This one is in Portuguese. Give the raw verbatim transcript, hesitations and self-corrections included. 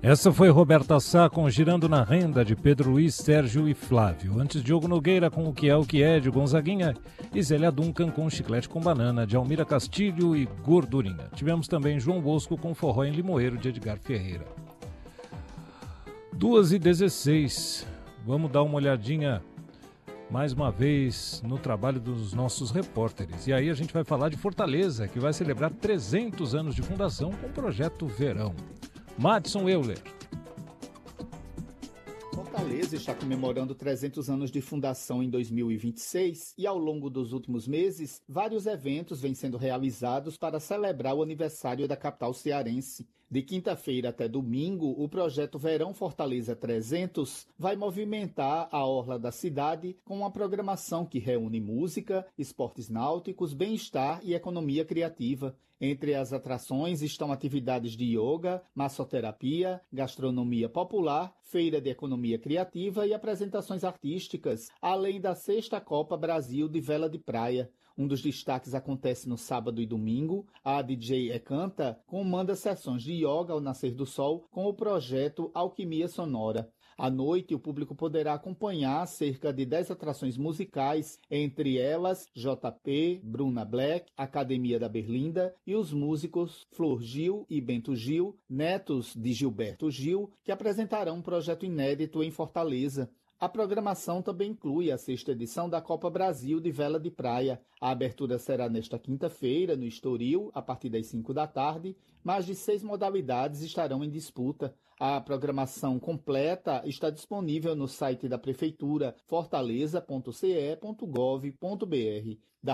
Essa foi Roberta Sá com Girando na Renda, de Pedro Luiz, Sérgio e Flávio. Antes, Diogo Nogueira com O Que É O Que É, de Gonzaguinha. E Zélia Duncan com Chiclete com Banana, de Almira Castilho e Gordurinha. Tivemos também João Bosco com Forró em Limoeiro, de Edgar Ferreira. duas e dezesseis. Vamos dar uma olhadinha mais uma vez no trabalho dos nossos repórteres. E aí a gente vai falar de Fortaleza, que vai celebrar trezentos anos de fundação com o Projeto Verão. Madison Euler. Fortaleza está comemorando trezentos anos de fundação em dois mil e vinte e seis e, ao longo dos últimos meses, vários eventos vêm sendo realizados para celebrar o aniversário da capital cearense. De quinta-feira até domingo, o projeto Verão Fortaleza trezentos vai movimentar a orla da cidade com uma programação que reúne música, esportes náuticos, bem-estar e economia criativa. Entre as atrações estão atividades de yoga, massoterapia, gastronomia popular, feira de economia criativa e apresentações artísticas, além da sexta Copa Brasil de Vela de Praia. Um dos destaques acontece no sábado e domingo. A D J Ekanta comanda sessões de yoga ao nascer do sol com o projeto Alquimia Sonora. À noite, o público poderá acompanhar cerca de dez atrações musicais, entre elas J P, Bruna Black, Academia da Berlinda e os músicos Flor Gil e Bento Gil, netos de Gilberto Gil, que apresentarão um projeto inédito em Fortaleza. A programação também inclui a sexta edição da Copa Brasil de Vela de Praia. A abertura será nesta quinta-feira, no Estoril, a partir das cinco da tarde. Mais de seis modalidades estarão em disputa. A programação completa está disponível no site da Prefeitura, fortaleza ponto c e ponto gov ponto b r.